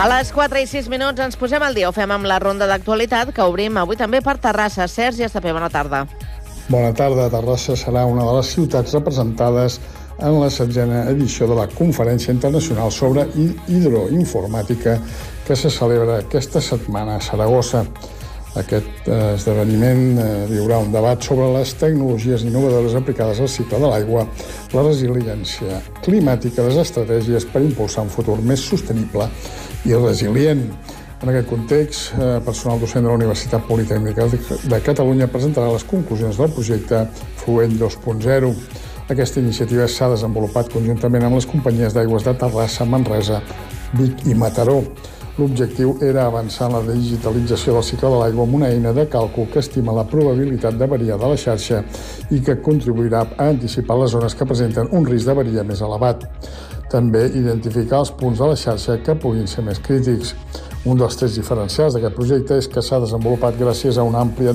A les 4:06 ens posem al dia. Ho fem amb la ronda d'actualitat que obrim avui també per Terrassa. Sergi Estapé, bona tarda. Bona tarda. Terrassa serà una de les ciutats representades en la 7ª edició de la Conferència Internacional sobre Hidroinformàtica que se celebra aquesta setmana a Saragossa. Aquest esdeveniment hi haurà un debat sobre les tecnologies innovadores aplicades al cicle de l'aigua, la resiliència climàtica, les estratègies per impulsar un futur més sostenible i resilient. En aquest context, personal docent de la Universitat Politècnica de Catalunya presentarà les conclusions del projecte Fluent 2.0. Aquesta iniciativa s'ha desenvolupat conjuntament amb les companyies d'aigües de Terrassa, Manresa, Vic i Mataró. L'objectiu era avançar en la digitalització del cicle de l'aigua amb una eina de càlcul que estima la probabilitat d'avaria de la xarxa i que contribuirà a anticipar les zones que presenten un risc d'avaria més elevat. També identificar els punts de la xarxa que puguin ser més crítics. Un dels trets diferencials d'aquest projecte és que s'ha desenvolupat gràcies a una àmplia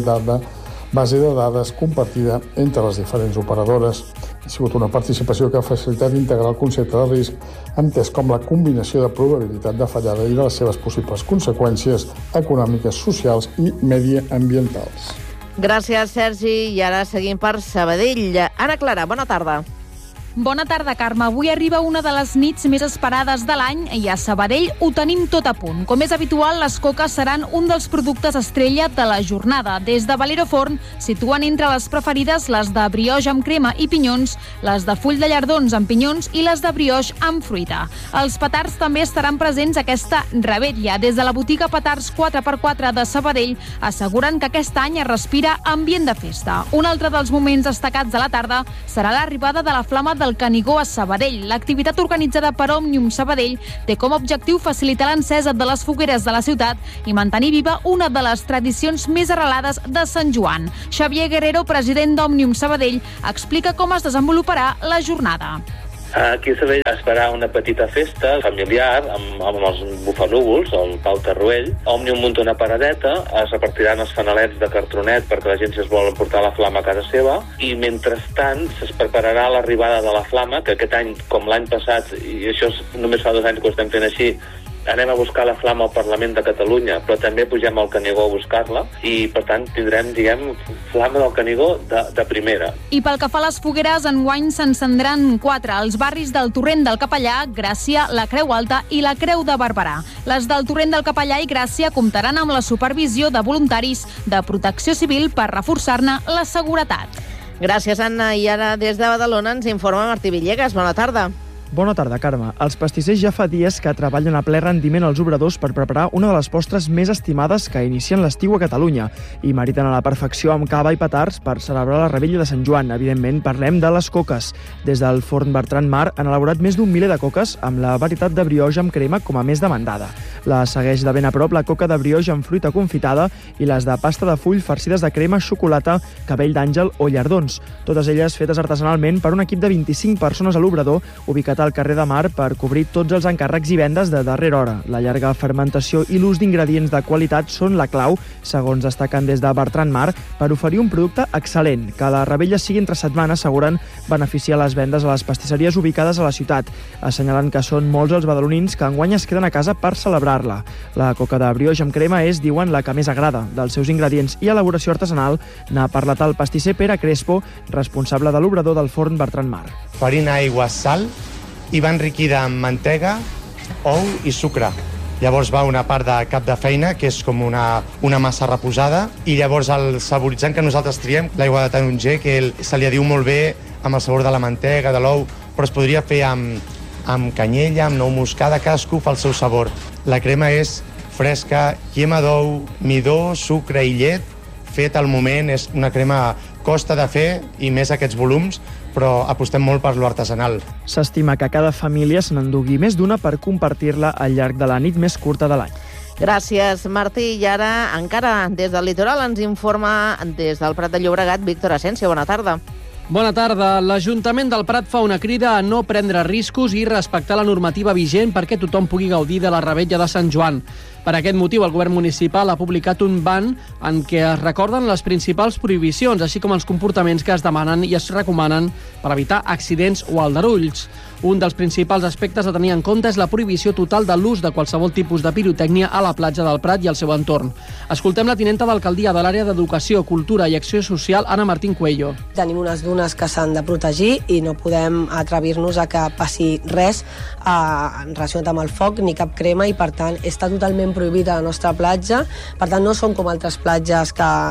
base de dades compartida entre les diferents operadores. Ha sigut una participació que ha facilitat integrar el concepte de risc, entès com la combinació de probabilitat de fallada i de les seves possibles conseqüències econòmiques, socials i mediambientals. Gràcies, Sergi. I ara seguim per Sabadell. Anna Clara, bona tarda. Bona tarda, Carme. Avui arriba una de les nits més esperades de l'any i a Sabadell ho tenim tot a punt. Com és habitual, les coques seran un dels productes estrella de la jornada. Des de Valero Forn situen entre les preferides les de brioix amb crema i pinyons, les de full de llardons amb pinyons i les de brioix amb fruita. Els petards també estaran presents aquesta revetlla. Des de la botiga Petards 4x4 de Sabadell asseguren que aquest any es respira ambient de festa. Un altre dels moments destacats de la tarda serà l'arribada de la flama del Canigó a Sabadell. L'activitat organitzada per Òmnium Sabadell té com a objectiu facilitar l'encesa de les fogueres de la ciutat i mantenir viva una de les tradicions més arrelades de Sant Joan. Xavier Guerrero, president d'Òmnium Sabadell, explica com es desenvoluparà la jornada. Aquí a Sabadell es farà una petita festa familiar amb els bufanúvols, el Pau Tarruell. Òmnium munta una paradeta, es repartiran els fanalets de cartronet perquè la gent si es vol emportar la flama a casa seva i mentrestant es prepararà l'arribada de la flama, que aquest any, com l'any passat, i això només fa 2 anys que ho estem fent així, anem a buscar la flama al Parlament de Catalunya, però també pugem al Canigó a buscar-la i, per tant, tindrem, flama del Canigó de primera. I pel que fa a les fogueres, enguany s'encendran 4 als barris del Torrent del Capellà, Gràcia, la Creu Alta i la Creu de Barberà. Les del Torrent del Capellà i Gràcia comptaran amb la supervisió de voluntaris de Protecció Civil per reforçar-ne la seguretat. Gràcies, Anna. I ara des de Badalona ens informa Martí Villegas. Bona tarda. Bona tarda, Carme. Els pastissers ja fa dies que treballen a ple rendiment als obradors per preparar una de les postres més estimades que inicien l'estiu a Catalunya i meriten a la perfecció amb cava i petards per celebrar la revetlla de Sant Joan. Evidentment, parlem de les coques. Des del forn Bertran Mar han elaborat més d'1 miler de coques amb la varietat de brioix amb crema com a més demandada. La segueix de ben a prop la coca de brioix amb fruita confitada i les de pasta de full farcides de crema, xocolata, cabell d'àngel o llardons. Totes elles fetes artesanalment per un equip de 25 persones a l'obrador ubicat al carrer de Mar per cobrir tots els encàrrecs i vendes de darrera hora. La llarga fermentació i l'ús d'ingredients de qualitat són la clau, segons destaquen des de Bertran Mar, per oferir un producte excel·lent. Que la revetlla sigui entre setmana, asseguren, beneficia les vendes a les pastisseries ubicades a la ciutat, assenyalant que són molts els badalonins que enguany es queden a casa per celebrar-la. La coca de brioix amb crema és, diuen, la que més agrada. Dels seus ingredients i elaboració artesanal n'ha parlat el pastisser Pere Crespo, responsable de l'obrador del forn Bertran Mar. Farina, aigua, sal i va enriquida amb mantega, ou i sucre. Llavors va una part de cap de feina, que és com una massa reposada, i llavors el saboritzant que nosaltres triem, l'aigua de taronger, que se li diu molt bé amb el sabor de la mantega, de l'ou, però es podria fer amb canyella, amb nou moscada, cadascú fa el seu sabor. La crema és fresca, llema d'ou, midó, sucre i llet, fet al moment, és una crema costa de fer i més aquests volums, però apostem molt per lo artesanal. S'estima que cada família se n'endugui més d'una per compartir-la al llarg de la nit més curta de l'any. Gràcies, Martí. I ara, encara des del litoral, ens informa des del Prat de Llobregat, Víctor Asensio. Bona tarda. Bona tarda. L'Ajuntament del Prat fa una crida a no prendre riscos i respectar la normativa vigent perquè tothom pugui gaudir de la revetlla de Sant Joan. Per aquest motiu, el govern municipal ha publicat un ban en què es recorden les principals prohibicions, així com els comportaments que es demanen i es recomanen per evitar accidents o aldarulls. Un dels principals aspectes a tenir en compte és la prohibició total de l'ús de qualsevol tipus de pirotècnia a la platja del Prat i al seu entorn. Escoltem la tinenta d'alcaldia de l'àrea d'Educació, Cultura i Acció Social, Anna Martín Cuello. Tenim unes dunes que s'han de protegir i no podem atrevir-nos a que passi res relacionat amb el foc ni cap crema, i per tant està totalment prohibida a la nostra platja. Per tant no som com altres platges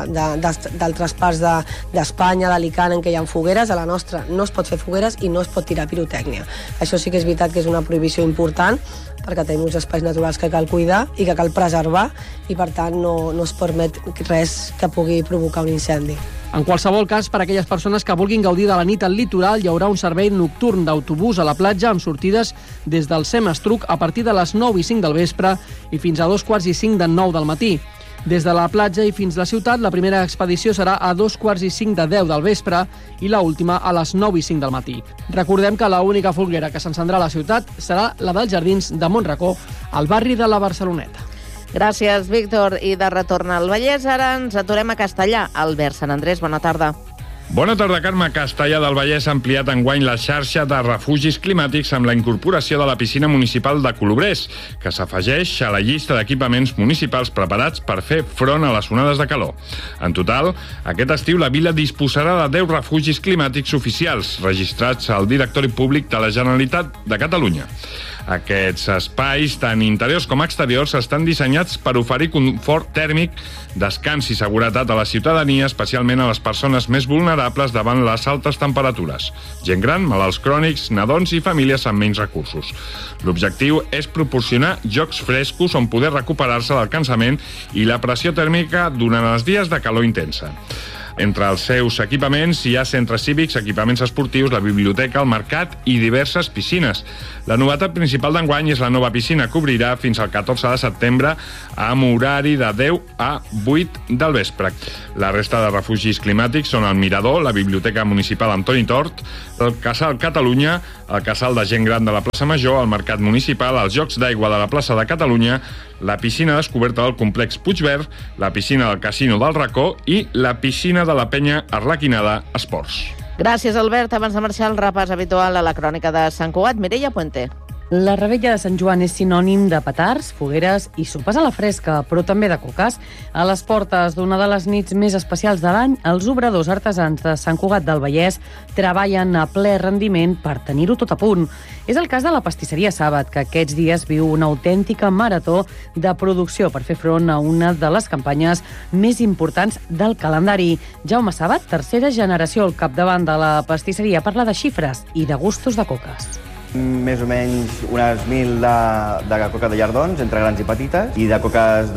d'altres parts d'Espanya, d'Alicant, en què hi ha fogueres. A la nostra no es pot fer fogueres i no es pot tirar pirotècnia. Això sí que és veritat que és una prohibició important, perquè tenim uns espais naturals que cal cuidar i que cal preservar, i per tant no es permet res que pugui provocar un incendi. En qualsevol cas, per a aquelles persones que vulguin gaudir de la nit al litoral, hi haurà un servei nocturn d'autobús a la platja amb sortides des del Semestruc a partir de les 9 i 5 del vespre i fins a 2:45 de 9 del matí. Des de la platja i fins a la ciutat, la primera expedició serà a 2:45 de 10 del vespre i la última a les 9 i 5 del matí. Recordem que l'única foguera que s'encendrà a la ciutat serà la dels Jardins de Montracó, al barri de la Barceloneta. Gràcies, Víctor. I de retorn al Vallès, ara ens aturem a Castellà. Albert Sant Andrés, bona tarda. Bona tarda, Carme. Castellà del Vallès ha ampliat enguany la xarxa de refugis climàtics amb la incorporació de la piscina municipal de Colobrers, que s'afegeix a la llista d'equipaments municipals preparats per fer front a les onades de calor. En total, aquest estiu la vila disposarà de 10 refugis climàtics oficials, registrats al Directori Públic de la Generalitat de Catalunya. Aquests espais, tant interiors com exteriors, estan dissenyats per oferir confort tèrmic, descans i seguretat a la ciutadania, especialment a les persones més vulnerables davant les altes temperatures: gent gran, malalts crònics, nadons i famílies amb menys recursos. L'objectiu és proporcionar llocs frescos on poder recuperar-se del cansament i la pressió tèrmica durant els dies de calor intensa. Entre els seus equipaments hi ha centres cívics, equipaments esportius, la biblioteca, el mercat i diverses piscines. La novetat principal d'enguany és la nova piscina, que obrirà fins al 14 de setembre amb horari de 10 a 8 del vespre. La resta de refugis climàtics són el Mirador, la Biblioteca Municipal Antoni Tort, el Casal Catalunya, el Casal de Gent Gran de la Plaça Major, el Mercat Municipal, els Jocs d'Aigua de la Plaça de Catalunya, la piscina descoberta del complex Puigverd, la piscina del Casino del Racó i la piscina de la Penya Arlequinada Esports. Gràcies, Albert. Abans de marxar, el repàs habitual a la crònica de Sant Cugat. Mireia Puente. La revetlla de Sant Joan és sinònim de petards, fogueres i sopes a la fresca, però també de coques. A les portes d'una de les nits més especials de l'any, els obradors artesans de Sant Cugat del Vallès treballen a ple rendiment per tenir-ho tot a punt. És el cas de la pastisseria Sàbat, que aquests dies viu una autèntica marató de producció per fer front a una de les campanyes més importants del calendari. Jaume Sàbat, tercera generació al capdavant de la pastisseria, parla de xifres i de gustos de coques. Més o menys unes 1.000 de coca de llardons, entre grans i petites, i de coques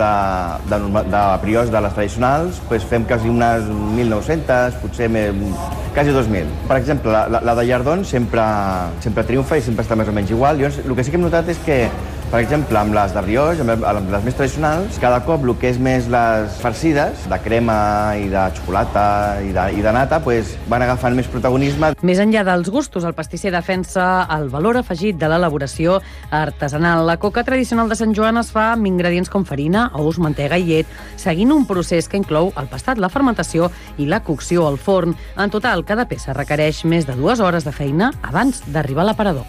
de brioche de les tradicionals, doncs fem quasi unes 1.900, potser quasi 2.000. Per exemple, la de llardons sempre triomfa i sempre està més o menys igual. Llavors, el que sí que hem notat és que, per exemple, amb les de brioche, amb les més tradicionals, cada cop el que és més les farcides, de crema i de xocolata i de nata, doncs van agafant més protagonisme. Més enllà dels gustos, el pastisser defensa el valor afegit de l'elaboració artesanal. La coca tradicional de Sant Joan es fa amb ingredients com farina, ous, mantega i llet, seguint un procés que inclou el pastat, la fermentació i la cocció al forn. En total, cada peça requereix més de 2 hores de feina abans d'arribar a l'aparador.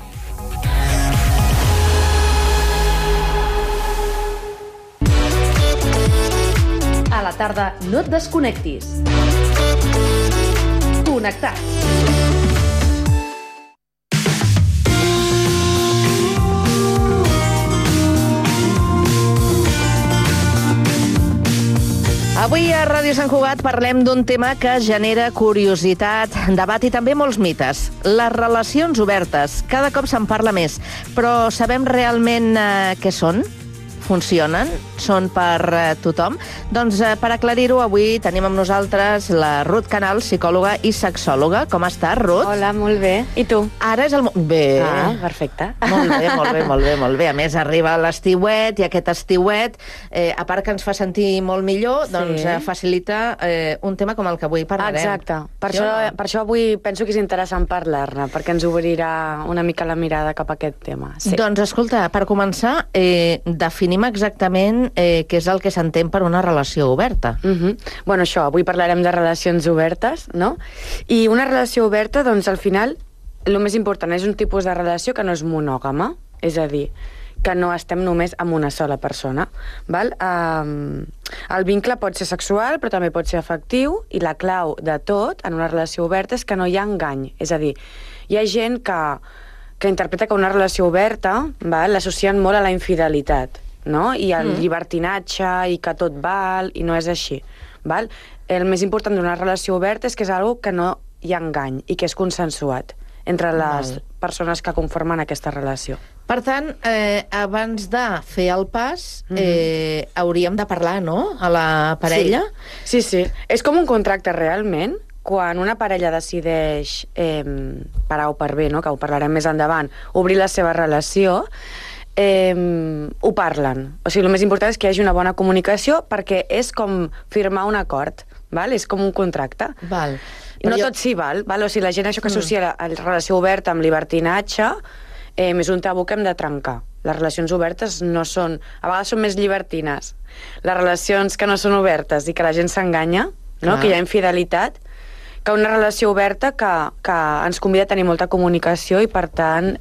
A la tarda no et desconnectis. Connectats. Avui a Ràdio Sant Cugat parlem d'un tema que genera curiositat, debat i també molts mites. Les relacions obertes. Cada cop se'n parla més, però sabem realment què són? Funcionen? Són per tothom? Doncs per aclarir-ho, avui tenim amb nosaltres la Ruth Canal, psicòloga i sexòloga. Com estàs, Ruth? Hola, molt bé. I tu? Ara és el... Bé. Ah, perfecte. Molt bé. A més, arriba l'estiuet i aquest estiuet, a part que ens fa sentir molt millor, doncs facilita un tema com el que avui parlarem. Exacte. Per això avui penso que és interessant parlar-ne, perquè ens obrirà una mica la mirada cap a aquest tema. Sí. Doncs escolta, per començar, definim exactament què és el que s'entén per una relació oberta. Bueno, això, avui parlarem de relacions obertes, no? I una relació oberta, doncs, al final, el més important és un tipus de relació que no és monògama, és a dir, que no estem només amb una sola persona. Val? El vincle pot ser sexual, però també pot ser afectiu, i la clau de tot en una relació oberta és que no hi ha engany. És a dir, hi ha gent que interpreta que una relació oberta l'associen molt a la infidelitat, no? I al llibertinatge, i que tot val, i no és així. Val? El més important d'una relació oberta és que és una que no hi ha engany i que és consensuat entre les persones que conformen aquesta relació. Per tant, abans de fer el pas, hauríem de parlar, no?, a la parella? Sí. És com un contracte realment. Quan una parella decideix, per A o per B, no?, que ho parlarem més endavant, obrir la seva relació, ho parlen. O sigui, el més important és que hi hagi una bona comunicació, perquè és com firmar un acord, val? És com un contracte. Val. No tot sí val. O sigui, la gent això que associa la relació oberta amb libertinatge és un tabú que hem de trencar. Les relacions obertes no són... A vegades són més llibertines. Les relacions que no són obertes i que la gent s'enganya, no? Que hi ha infidelitat, que una relació oberta que ens convida a tenir molta comunicació i, per tant,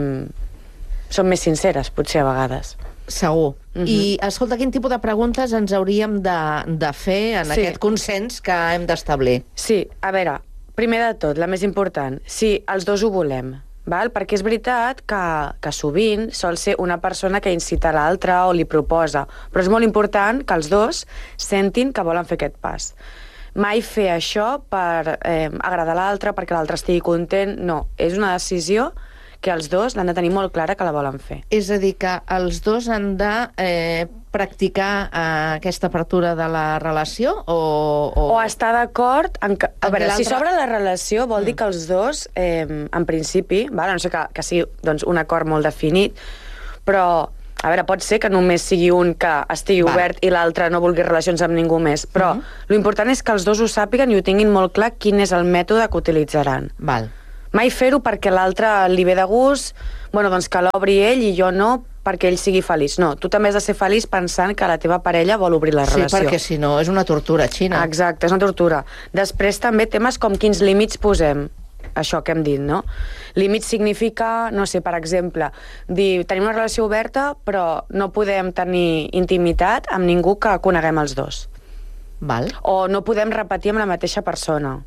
són més sinceres, potser, a vegades. Segur. I, escolta, quin tipus de preguntes ens hauríem de fer en aquest consens que hem d'establir? Sí, a veure, primer de tot, la més important, si els dos ho volem, val? Perquè és veritat que sovint sol ser una persona que incita l'altra o li proposa, però és molt important que els dos sentin que volen fer aquest pas. Mai fer això per agradar l'altre, perquè l'altre estigui content, no. És una decisió que els dos l'han de tenir molt clara que la volen fer. És a dir, que els dos han de practicar aquesta apertura de la relació o estar d'acord en que... A veure, si s'obre la relació vol dir que els dos, en principi, a no ser que sigui un acord molt definit, però, a veure, pot ser que només sigui un que estigui obert i l'altre no vulgui relacions amb ningú més, però l'important és que els dos ho sàpiguen i ho tinguin molt clar quin és el mètode que utilitzaran. Val. Mai fer-ho perquè l'altre li ve de gust, doncs que l'obri ell i jo no, perquè ell sigui feliç. No, tu també has de ser feliç pensant que la teva parella vol obrir la relació. Sí, perquè si no és una tortura, Xina. Exacte, és una tortura. Després també temes com quins límits posem. Això que hem dit, no? Límits significa, no sé, per exemple, dir, tenim una relació oberta però no podem tenir intimitat amb ningú que coneguem els dos. Val. O no podem repetir amb la mateixa persona.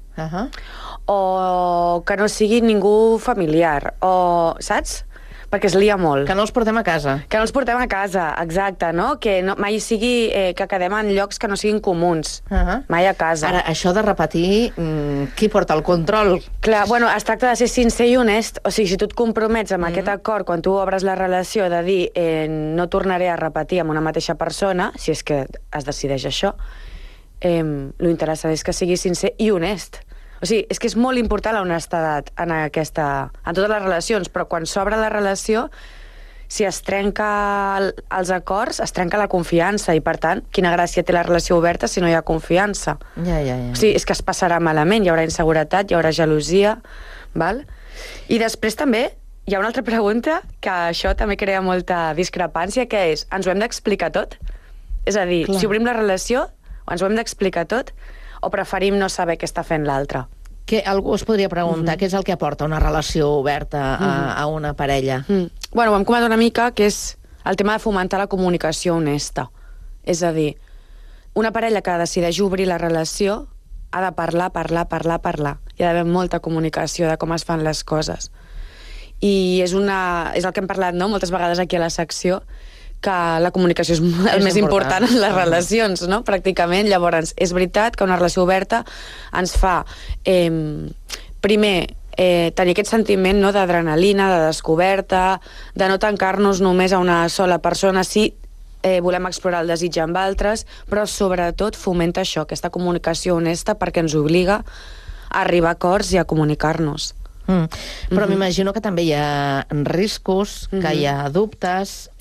O que no sigui ningú familiar. O, saps? Perquè es lia molt. Que no els portem a casa. Que no els portem a casa, exacte, no? Que mai sigui que quedem en llocs que no siguin comuns. Mai a casa. Ara, això de repetir, qui porta el control? Clar, bueno, es tracta de ser sincer i honest. O sigui, si tu et compromets amb aquest acord, quan tu obres la relació, de dir no tornaré a repetir amb una mateixa persona, si és que es decideix això, lo interessant és que sigui sincer i honest. O sigui, és que és molt important la honestedat en totes les relacions, però quan s'obre la relació, si es trenca els acords, es trenca la confiança, i per tant, quina gràcia té la relació oberta si no hi ha confiança? Ja. O sigui, és que es passarà malament, hi haurà inseguretat, hi haurà gelosia, val? I després també hi ha una altra pregunta, que això també crea molta discrepància, que és, ens ho hem d'explicar tot? És a dir, si obrim la relació, ens ho hem d'explicar tot? O preferim no saber què està fent l'altre? Algú es podria preguntar què és el que aporta una relació oberta a una parella? Bueno, ho hem comentat una mica, que és el tema de fomentar la comunicació honesta. És a dir, una parella que decideix obrir la relació ha de parlar. Hi ha d'haver molta comunicació de com es fan les coses. I és el que hem parlat moltes vegades aquí a la secció, que la comunicació és el més important en les relacions, no? Pràcticament. Llavors, és veritat que una relació oberta ens fa, primer, tenir aquest sentiment d'adrenalina, de descoberta, de no tancar-nos només a una sola persona, si volem explorar el desig amb altres, però sobretot fomenta això, aquesta comunicació honesta, perquè ens obliga a arribar a acords i a comunicar-nos. Però m'imagino que també hi ha riscos, que hi ha dubtes.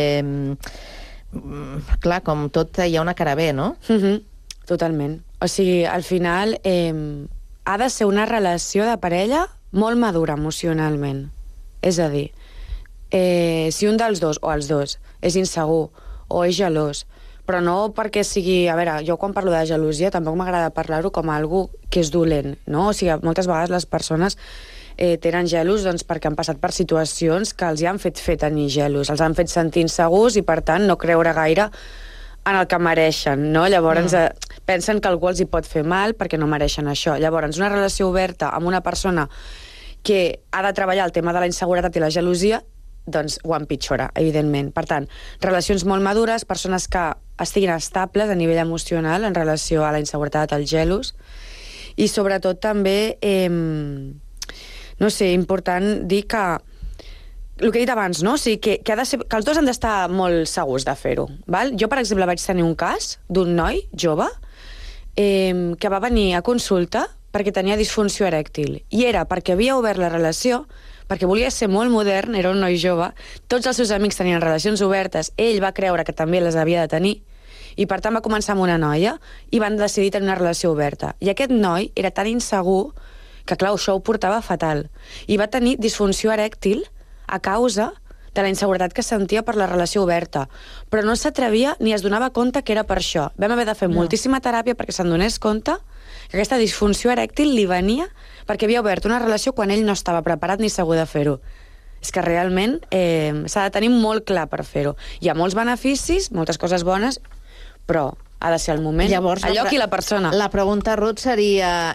Clar, com tot hi ha una cara B, no? Totalment. O sigui, al final ha de ser una relació de parella molt madura emocionalment. És a dir, si un dels dos, o els dos, és insegur o és gelós, però no perquè sigui... A veure, jo quan parlo de gelosia tampoc m'agrada parlar-ho com algo que és dolent, no? O sigui, moltes vegades les persones tenen gelos perquè han passat per situacions que els hi han fet tenir gelos, els han fet sentir insegurs i, per tant, no creure gaire en el que mereixen, no? Llavors pensen que algú els hi pot fer mal perquè no mereixen això. Llavors, una relació oberta amb una persona que ha de treballar el tema de la inseguretat i la gelosia, doncs ho empitjora, evidentment. Per tant, relacions molt madures, persones que estiguin estables a nivell emocional en relació a la inseguretat, als gelos, i sobretot també, no sé, important dir que el que he dit abans, no? O sigui, que els dos han d'estar molt segurs de fer-ho. Jo, per exemple, vaig tenir un cas d'un noi jove que va venir a consulta perquè tenia disfunció erèctil. I era perquè havia obert la relació, perquè volia ser molt modern, era un noi jove, tots els seus amics tenien relacions obertes, ell va creure que també les havia de tenir, i per tant va començar amb una noia i van decidir tenir una relació oberta. I aquest noi era tan insegur que, clar, això ho portava fatal. I va tenir disfunció erèctil a causa de la inseguretat que sentia per la relació oberta. Però no s'atrevia ni es donava compte que era per això. Vam haver de fer moltíssima teràpia perquè se'n donés compte que aquesta disfunció erèctil li venia perquè havia obert una relació quan ell no estava preparat ni segur de fer-ho. És que realment s'ha de tenir molt clar per fer-ho. Hi ha molts beneficis, moltes coses bones, però ha de ser el moment, llavors, el lloc i la persona. La pregunta, Ruth, seria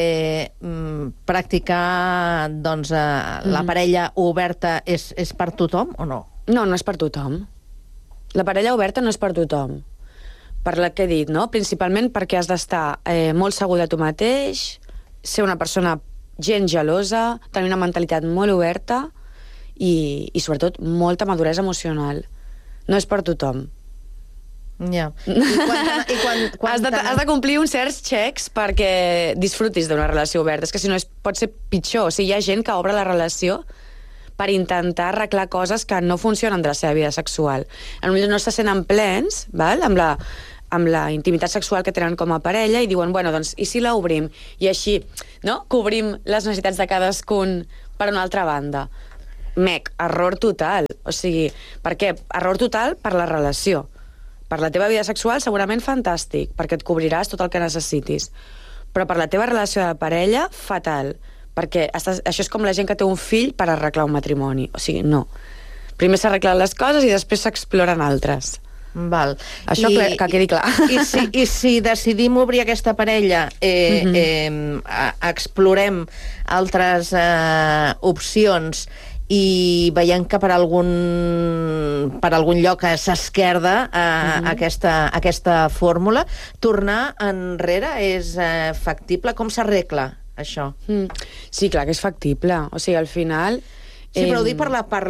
practicar la parella oberta és per tothom o no? No, no és per tothom. La parella oberta no és per tothom. Per la que he dit, no? Principalment perquè has d'estar molt segur de tu mateix, ser una persona gens gelosa, tenir una mentalitat molt oberta i sobretot molta maduresa emocional. No és per tothom. Ja. Has de complir uns certs checks perquè disfrutis d'una relació oberta. És que si no pot ser pitjor. O sigui, hi ha gent que obre la relació per intentar arreglar coses que no funcionen de la seva vida sexual. Potser no se senten plens, amb la intimitat sexual que tenen com a parella i diuen, bueno, doncs, i si l'obrim? I així, no?, cobrim les necessitats de cadascun per una altra banda. Error total. O sigui, per què? Error total per la relació. Per la teva vida sexual segurament fantàstic, perquè et cobriràs tot el que necessitis. Però per la teva relació de parella, fatal. Perquè això és com la gent que té un fill per arreglar un matrimoni. O sigui, no. Primer s'arreglen les coses i després s'exploren altres. Val. Això que quedi clar. I si decidim obrir aquesta parella, explorem altres opcions i veiem que per algun lloc s'esquerda aquesta fórmula, tornar enrere és factible? Com s'arregla això? Sí, clar que és factible. O sigui, al final... Sí, però ho dic per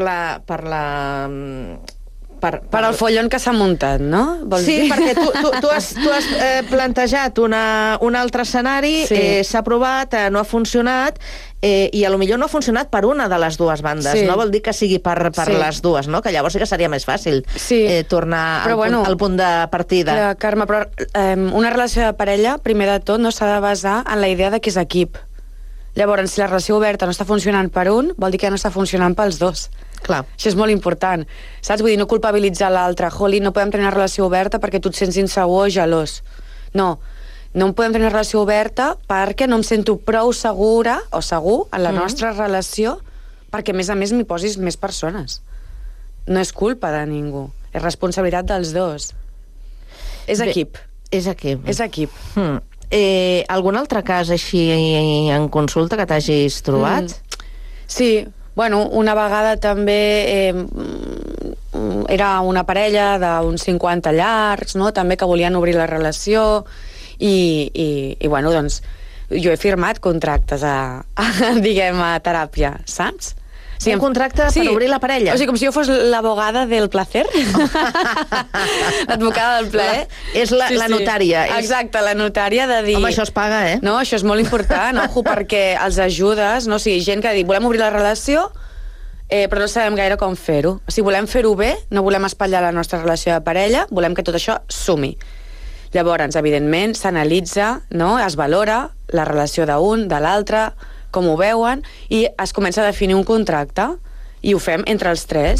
el follon que s'ha muntat, no? Sí, perquè tu has plantejat un altre escenari, s'ha provat, no ha funcionat, i potser no ha funcionat per una de les dues bandes. No vol dir que sigui per les dues, no? Que llavors sí que seria més fàcil tornar al punt de partida. Carme, però una relació de parella, primer de tot, no s'ha de basar en la idea de que és equip. Llavors, si la relació oberta no està funcionant per un, vol dir que no està funcionant pels dos. Clar. Això és molt important. Saps? Vull dir, no culpabilitzar l'altre. Joli, no podem tenir una relació oberta perquè tu et sents insegur o gelós. No podem tenir una relació oberta perquè no em sento prou segura o segur en la nostra relació perquè, a més, m'hi posis més persones. No és culpa de ningú. És responsabilitat dels dos. És equip. És equip. És equip. Algun altre cas així en consulta que t'hagis trobat? Sí. Bueno, una vegada també era una parella d'uns 50 llargs, no?, també que volien obrir la relació i bueno, doncs jo he firmat contractes a teràpia, saps? Sí, un contracte per obrir la parella? O sigui, com si jo fos l'abogada del placer. L'advocada del plaer. És la notària. Exacte, la notària de dir... Home, això es paga, eh? No, això és molt important, ojo, perquè els ajudes, no? O sigui, gent que diu, volem obrir la relació, però no sabem gaire com fer-ho. O sigui, volem fer-ho bé, no volem espatllar la nostra relació de parella, volem que tot això sumi. Llavors, evidentment, s'analitza, no?, es valora la relació d'un, de l'altre, com ho veuen, i es comença a definir un contracte, i ho fem entre els tres.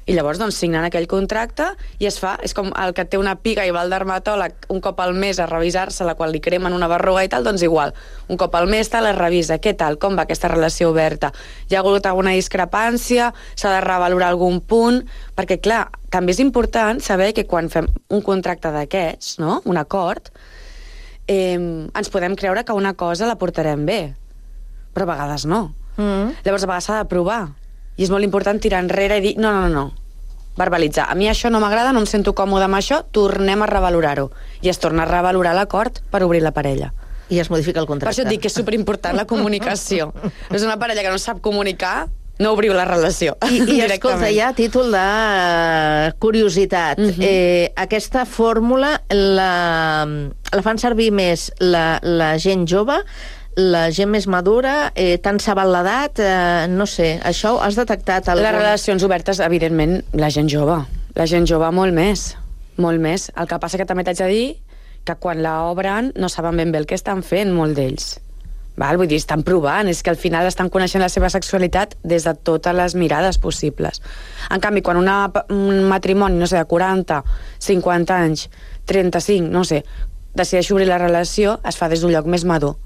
I llavors doncs signen aquell contracte i es fa, és com el que té una piga i va al dermatòleg un cop al mes a revisar-se, la qual li cremen una berruga i tal, doncs igual, un cop al mes tal, es revisa, què tal, com va aquesta relació oberta, hi ha hagut alguna discrepància, s'ha de revalorar algun punt, perquè clar, també és important saber que quan fem un contracte d'aquests, no?, un acord, ens podem creure que una cosa la portarem bé, però a vegades no. Llavors a vegades s'ha de provar. I és molt important tirar enrere i dir no, verbalitzar. A mi això no m'agrada, no em sento còmode amb això, tornem a revalorar-ho. I es torna a revalorar l'acord per obrir la parella. I es modifica el contracte. Per això et dic que és superimportant la comunicació. És una parella que no sap comunicar, no obriu la relació. I escolta, ja a títol de curiositat, aquesta fórmula la fan servir més la gent jove, la gent més madura, tant s'ha val l'edat, no sé, això ho has detectat? Les relacions obertes, evidentment, la gent jove molt més. El que passa que també t'haig de dir que quan l'obren no saben ben bé el que estan fent, molt d'ells. Vull dir, estan provant, és que al final estan coneixent la seva sexualitat des de totes les mirades possibles. En canvi, quan un matrimoni, no sé, de 40, 50 anys, 35, no sé, decideix obrir la relació, es fa des d'un lloc més madur.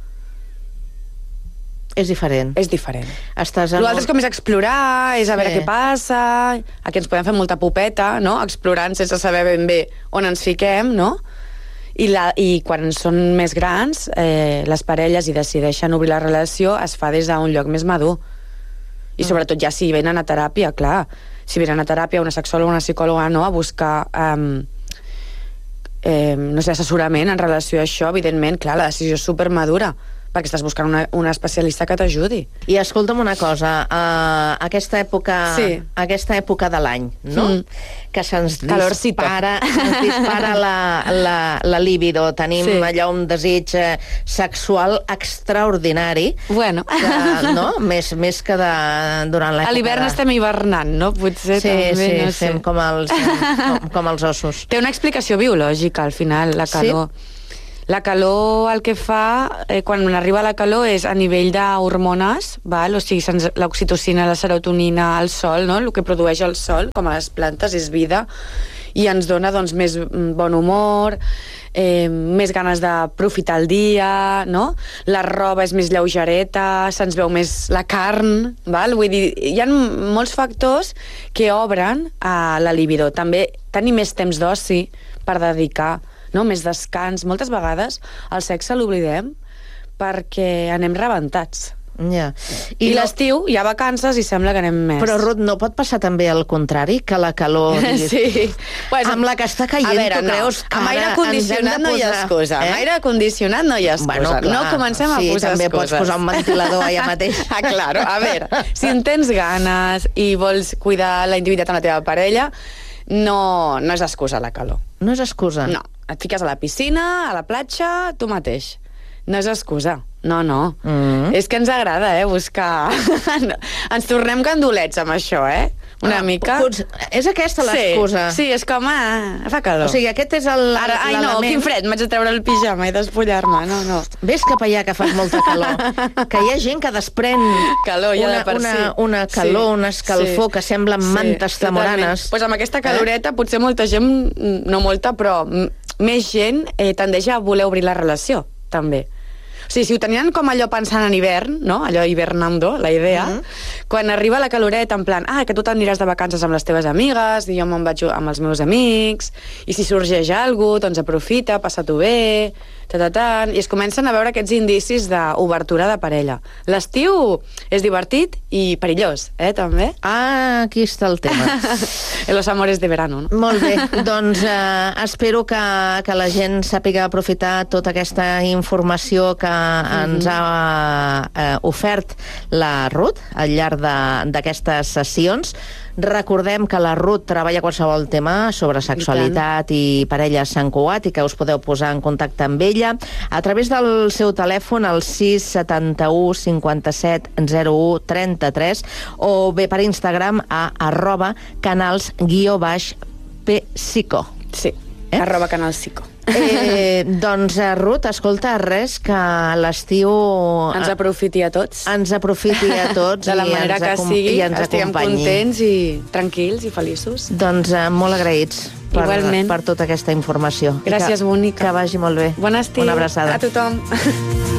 És diferent. És diferent. L'altre és com és explorar, és a veure què passa, aquí ens podem fer molta pupeta, no?, explorant sense saber ben bé on ens fiquem, no?, i quan són més grans, les parelles i decideixen obrir la relació, es fa des d'un lloc més madur. I sobretot ja si venen a teràpia, clar, si venen a teràpia una sexòloga o una psicòloga, no?, a buscar no sé, assessorament en relació a això, evidentment, clar, la decisió és supermadura, perquè estàs buscant una especialista que t'ajudi. I escolta'm una cosa, aquesta època de l'any, no?, que se'ns dispara la libido, tenim allò un desig sexual extraordinari, no?, més que durant l'època... A l'hivern estem hivernant, no?, potser també, no sé. Fem com els ossos. Té una explicació biològica, al final, la calor. La calor el que fa, quan arriba la calor, és a nivell d'hormones, o sigui, l'oxitocina, la serotonina, el sol, no?, el que produeix el sol, com a les plantes, és vida, i ens dona doncs, més bon humor, més ganes d'aprofitar el dia, no? La roba és més lleugereta, se'ns veu més la carn, vull dir, hi ha molts factors que obren a la libido. També tenir més temps d'oci per dedicar, no? Més descans. Moltes vegades el sexe l'oblidem perquè anem rebentats. I l'estiu hi ha vacances i sembla que anem més. Però, Ruth, no pot passar també al contrari, que la calor... Sí. Amb la que està caient, tu creus que amb aire condicionat no hi ha excusa. Amb aire condicionat no hi ha excusa. No comencem a posar excuses. Sí, també pots posar un ventilador allà mateix. Claro, a veure, si en tens ganes i vols cuidar la intimitat amb la teva parella, no és excusa la calor. No és excusa? No. Et fiques a la piscina, a la platja, tu mateix. No és excusa. No. És que ens agrada, buscar... Ens tornem gandolets amb això, una mica. És aquesta l'excusa. Sí, és com, fa calor. O sigui, aquest és l'element... Ai, no, quin fred, m'haig de treure el pijama i despullar-me. No. Ves cap allà, que fas molta calor. Que hi ha gent que desprèn una calor, una escalfor que semblen mantes tamoranes. Doncs amb aquesta caloreta, potser molta gent, no molta, però més gent tendeix a voler obrir la relació, també. O sigui, si ho tenien com allò pensant en hivern, no? Allò hibernando, la idea, quan arriba la caloreta, en plan, que tu t'aniràs de vacances amb les teves amigues, i jo me'n vaig amb els meus amics, i si sorgeix alguna cosa, doncs aprofita, passa-t'ho bé, i es comencen a veure aquests indicis d'obertura de parella. L'estiu és divertit i perillós, també. Aquí està el tema. Los amores de verano, no? Molt bé, doncs espero que la gent sàpiga aprofitar tota aquesta informació que ens ha ofert la Ruth al llarg d'aquestes sessions. Recordem que la Ruth treballa qualsevol tema sobre sexualitat i parelles Sant Cugat i que us podeu posar en contacte amb ella a través del seu telèfon al 671 57 01 33 o bé per Instagram a @canals_psico. Sí, @canalspsico. Doncs, Ruth, escolta, res, que l'estiu... Ens aprofiti a tots. Ens aprofiti a tots. De la manera que sigui, estiguem contents i tranquils i feliços. Doncs molt agraïts per tota aquesta informació. Gràcies, Mònica. Que vagi molt bé. Bon estiu. Una abraçada. A tothom.